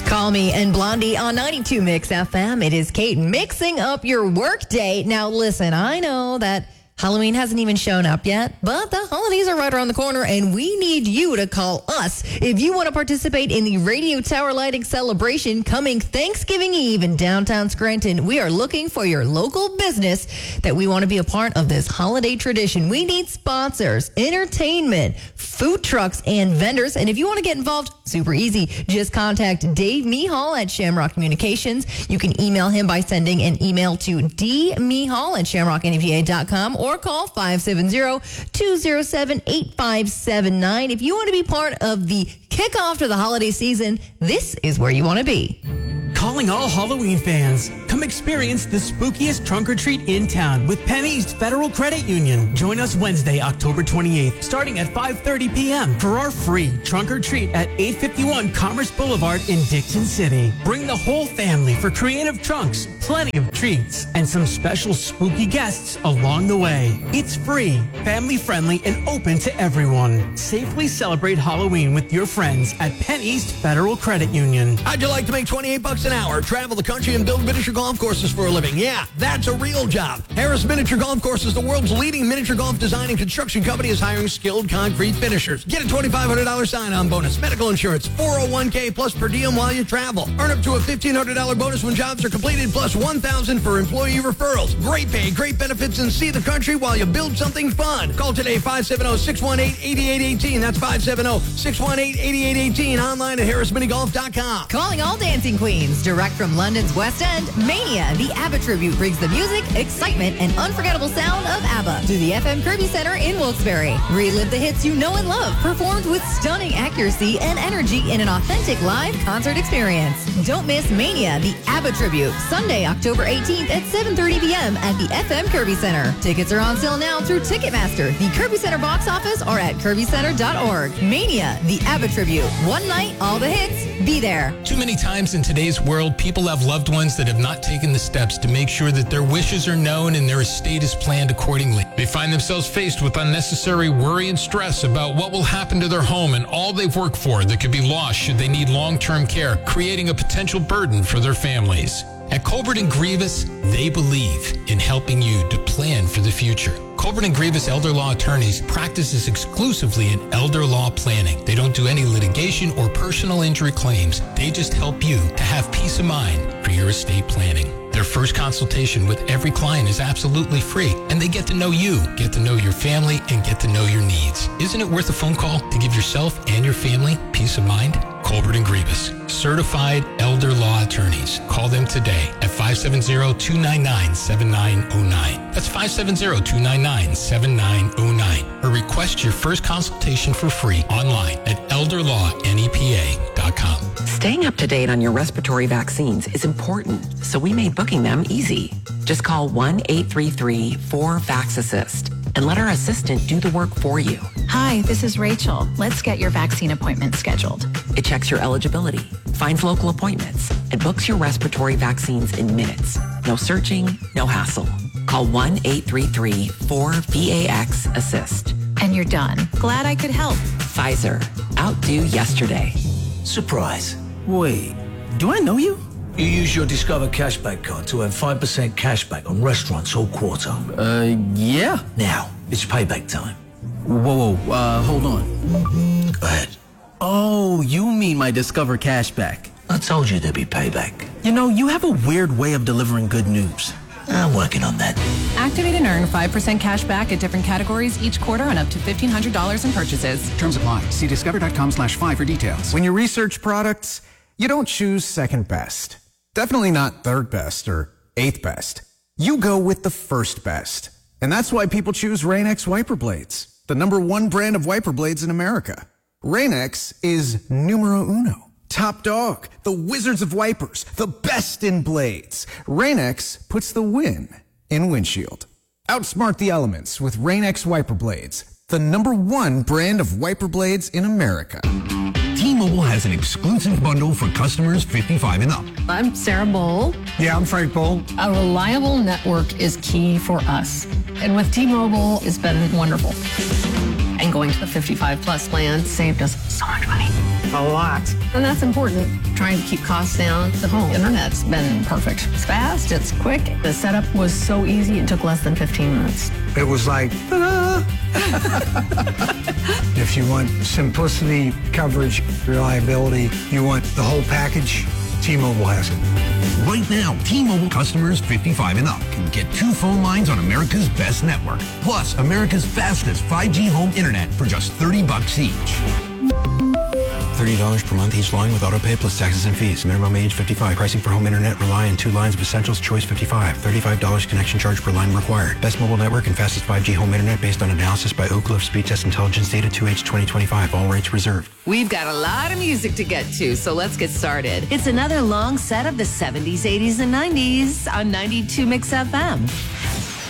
Call Me and Blondie on 92 Mix FM. It is Kate mixing up your work day. Now, listen, I know that Halloween hasn't even shown up yet, but the holidays are right around the corner, and we need you to call us if you want to participate in the Radio Tower Lighting Celebration coming Thanksgiving Eve in downtown Scranton. We are looking for your local business that we want to be a part of this holiday tradition. We need sponsors, entertainment, food trucks, and vendors. And if you want to get involved, super easy. Just contact Dave Mehall at Shamrock Communications. You can email him by sending an email to dmehall@shamrocknva.com or call 570-207-8579. If you want to be part of the kickoff to the holiday season, this is where you want to be. Calling all Halloween fans. Come experience the spookiest trunk or treat in town with Penn East Federal Credit Union. Join us Wednesday, October 28th, starting at 5:30 p.m. for our free trunk or treat at 851 Commerce Boulevard in Dixon City. Bring the whole family for creative trunks, plenty of treats, and some special spooky guests along the way. It's free, family-friendly, and open to everyone. Safely celebrate Halloween with your friends at Penn East Federal Credit Union. How'd you like to make $28 an hour, travel the country, and build miniature golf courses for a living? Yeah, that's a real job. Harris Miniature Golf Courses, the world's leading miniature golf design and construction company, is hiring skilled concrete finishers. Get a $2,500 sign-on bonus, medical insurance, 401k plus per diem while you travel. Earn up to a $1,500 bonus when jobs are completed, plus $1,000 for employee referrals. Great pay, great benefits, and see the country while you build something fun. Call today, 570-618-8818. That's 570-618-8818. Online at harrisminigolf.com. Calling all dancing queens. Direct from London's West End, Mania, the ABBA tribute, brings the music, excitement, and unforgettable sound of ABBA to the FM Kirby Center in Wilkes-Barre. Relive the hits you know and love, performed with stunning accuracy and energy in an authentic live concert experience. Don't miss Mania, the ABBA tribute, Sunday, October 18th at 7:30 p.m. at the FM Kirby Center. Tickets are on sale now through Ticketmaster, the Kirby Center box office, or at kirbycenter.org. Mania, the ABBA tribute. One night, all the hits. Be there. Too many times in today's world, people have loved ones that have not taken the steps to make sure that their wishes are known and their estate is planned accordingly. They find themselves faced with unnecessary worry and stress about what will happen to their home and all they've worked for that could be lost should they need long-term care, creating a potential burden for their families. At Colbert & Grievous, they believe in helping you to plan for the future. Colbert & Grievous Elder Law Attorneys practices exclusively in elder law planning. They don't do any litigation or personal injury claims. They just help you to have peace of mind for your estate planning. Their first consultation with every client is absolutely free, and they get to know you, get to know your family, and get to know your needs. Isn't it worth a phone call to give yourself and your family peace of mind? Colbert & Grievous, certified elder law attorneys. Call them today at 570-299-7909. That's 570-299-7909. Or request your first consultation for free online at elderlawnepa.com. Staying up to date on your respiratory vaccines is important, so we made booking them easy. Just call 1-833-4-VAX-ASSIST and let our assistant do the work for you. Hi, this is Rachel. Let's get your vaccine appointment scheduled. It checks your eligibility, finds local appointments, and books your respiratory vaccines in minutes. No searching, no hassle. Call 1-833-4-VAX-ASSIST. And you're done. Glad I could help. Pfizer. Outdo yesterday. Surprise. Wait, do I know you? You use your Discover Cashback card to earn 5% cashback on restaurants all quarter. Yeah. Now, it's payback time. Whoa, hold on. Go ahead. Oh, you mean my Discover Cashback. I told you there'd be payback. You know, you have a weird way of delivering good news. I'm working on that. Activate and earn 5% cash back at different categories each quarter on up to $1,500 in purchases. Terms apply. See discover.com/5 for details. When you research products, you don't choose second best. Definitely not third best or eighth best. You go with the first best. And that's why people choose Rain-X wiper blades, the #1 brand of wiper blades in America. Rain-X is numero uno. Top dog, the wizards of wipers, the best in blades. Rain-X puts the win in windshield. Outsmart the elements with Rain-X wiper blades, the #1 brand of wiper blades in America. T-Mobile has an exclusive bundle for customers 55 and up. I'm Sarah Bowl. Yeah, I'm Frank Bowl. A reliable network is key for us. And with T-Mobile, it's been wonderful. And going to the 55 plus plan saved us so much money. A lot. And that's important. Trying to keep costs down. The home internet's been perfect. It's fast, it's quick. The setup was so easy, it took less than 15 minutes. It was like, ta-da! If you want simplicity, coverage, reliability, you want the whole package, T-Mobile has it. Right now, T-Mobile customers 55 and up can get 2 phone lines on America's best network, plus America's fastest 5G home internet for just $30 each. $30 per month each line with autopay plus taxes and fees. Minimum age 55. Pricing for home internet rely on 2 lines of Essentials Choice 55. $35 connection charge per line required. Best mobile network and fastest 5G home internet based on analysis by Oak Cliff Speed Test Intelligence data 2H 2025. All rates reserved. We've got a lot of music to get to, so let's get started. It's another long set of the 70s, 80s, and 90s on 92 Mix FM.